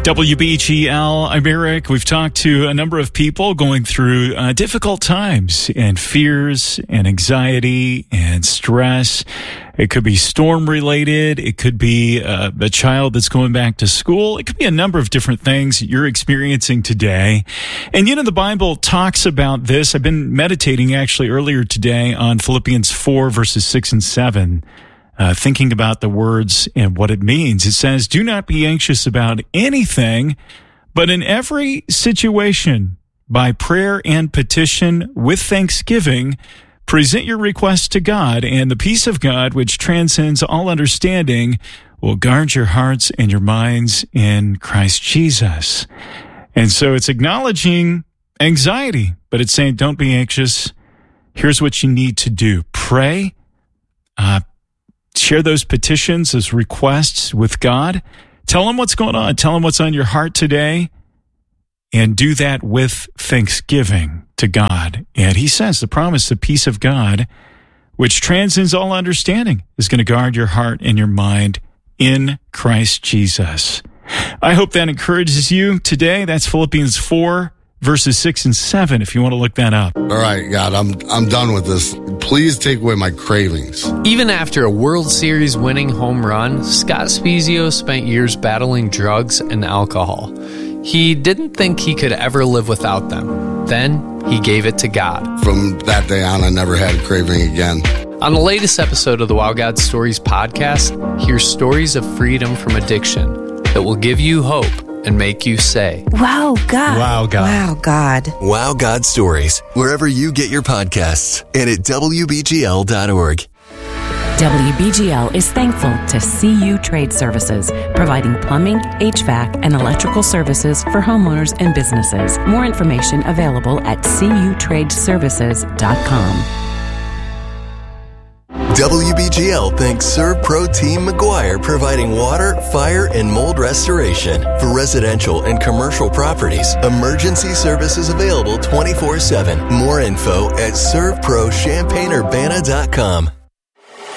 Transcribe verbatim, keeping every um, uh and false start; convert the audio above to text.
W B G L, I'm Eric. We've talked to a number of people going through uh, difficult times and fears and anxiety and stress. It could be storm related. It could be uh, a child that's going back to school. It could be a number of different things you're experiencing today. And, you know, the Bible talks about this. I've been meditating actually earlier today on Philippians four, verses six and seven. Uh, thinking about the words and what it means. It says, do not be anxious about anything, but in every situation, by prayer and petition with thanksgiving, present your requests to God, and the peace of God, which transcends all understanding, will guard your hearts and your minds in Christ Jesus. And so it's acknowledging anxiety, but it's saying, don't be anxious. Here's what you need to do. Pray, uh, share those petitions, those requests with God. Tell him what's going on. Tell him what's on your heart today. And do that with thanksgiving to God. And he says the promise, the peace of God, which transcends all understanding, is going to guard your heart and your mind in Christ Jesus. I hope that encourages you today. That's Philippians four, verses six and seven, if you want to look that up. All right, God, I'm I'm done with this. Please take away my cravings. Even after a World Series winning home run, Scott Spiezio spent years battling drugs and alcohol. He didn't think he could ever live without them. Then he gave it to God. From that day on, I never had a craving again. On the latest episode of the Wow God Stories podcast, hear stories of freedom from addiction that will give you hope and make you say, Wow, God. Wow, God. Wow, God. Wow, God Stories, wherever you get your podcasts and at W B G L dot org. W B G L is thankful to C U Trade Services, providing plumbing, H V A C, and electrical services for homeowners and businesses. More information available at C U trade services dot com. W B G L thanks ServPro Team McGuire, providing water, fire, and mold restoration for residential and commercial properties. Emergency services available twenty-four seven. More info at serve pro champaign urbana dot com.